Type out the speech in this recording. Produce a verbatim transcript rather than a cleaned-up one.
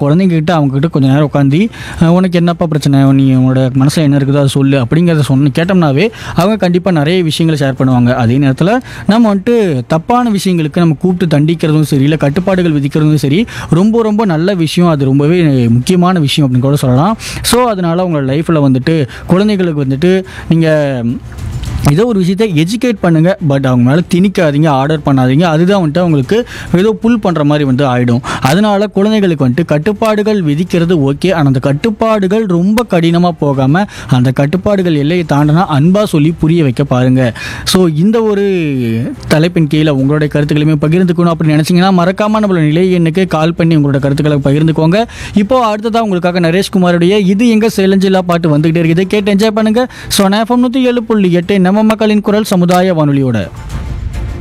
குழந்தைங்ககிட்ட அவங்ககிட்ட கொஞ்சம் நேரம் உட்காந்து உனக்கு என்னப்பா பிரச்சனை, நீ உன்னோட மனசில் என்ன இருக்குதோ அதை சொல்லு அப்படிங்கிறத சொன்ன கேட்டோம்னாவே அவங்க கண்டிப்பாக நிறைய விஷயங்களை ஷேர் பண்ணுவாங்க. அதே நேரத்தில் நம்ம வந்துட்டு தப்பான விஷயங்களுக்கு நம்ம கூப்பிட்டு தண்டிக்கிறதும் சரி, இல்லை கட்டுப்பாடுகள் விதிக்கிறதும் சரி ரொம்ப ரொம்ப நல்ல விஷயம். அது ரொம்பவே முக்கியமான விஷயம் அப்படின்னு கூட சொல்லலாம். ஸோ அதனால் உங்களோட லைஃப்பில் வந்துட்டு குழந்தைகளுக்கு வந்துட்டு நீங்கள் ஏதோ ஒரு விஷயத்தை எஜுகேட் பண்ணுங்கள், பட் அவங்க மேலே திணிக்காதீங்க, ஆர்டர் பண்ணாதீங்க. அதுதான் வந்துட்டு அவங்களுக்கு ஏதோ புல் பண்ணுற மாதிரி வந்து ஆகிடும். அதனால் குழந்தைகளுக்கு வந்துட்டு கட்டுப்பாடுகள் விதிக்கிறது ஓகே, ஆனால் அந்த கட்டுப்பாடுகள் ரொம்ப கடினமாக போகாமல் அந்த கட்டுப்பாடுகள் எல்லையை தாண்டினா அன்பாக சொல்லி புரிய வைக்க பாருங்கள். ஸோ இந்த ஒரு தலைப்பின் கீழே உங்களுடைய கருத்துக்களையுமே பகிர்ந்துக்கணும் அப்படின்னு நினச்சிங்கன்னா மறக்காமல் நம்மளோட நிலை எண்ணுக்கு கால் பண்ணி உங்களோட கருத்துக்களை பகிர்ந்துக்கோங்க. இப்போது அடுத்ததாக உங்களுக்காக நரேஷ்குமாருடைய இது எங்கள் சேலஞ்சிலா பாட்டு வந்துக்கிட்டே இருக்குது, கேட்டு என்ஜாய் பண்ணுங்கள். ஸோ நேஃபம் நூற்றி ஏழு புள்ளி எட்டு நம்ம மக்களின் குரல் சமுதாய வானொலியோட